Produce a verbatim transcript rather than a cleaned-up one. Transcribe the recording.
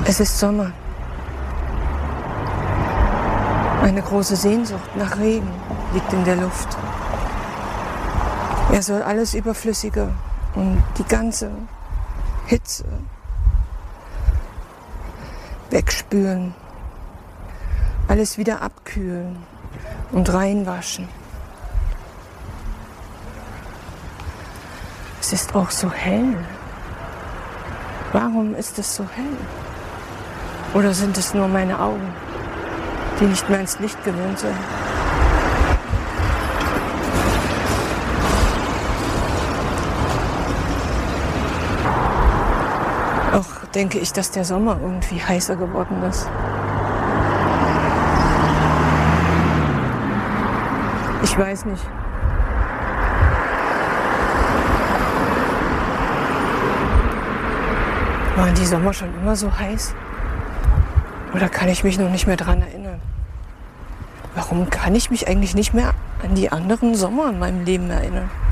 Es ist Sommer. Eine große Sehnsucht nach Regen liegt in der Luft. Er soll alles Überflüssige und die ganze Hitze wegspülen, alles wieder abkühlen und reinwaschen. Es ist auch so hell. Warum ist es so hell? Oder sind es nur meine Augen, die nicht mehr ins Licht gewöhnt sind? Auch denke ich, dass der Sommer irgendwie heißer geworden ist. Ich weiß nicht. Waren die Sommer schon immer so heiß? Oder kann ich mich noch nicht mehr dran erinnern? Warum kann ich mich eigentlich nicht mehr an die anderen Sommer in meinem Leben erinnern?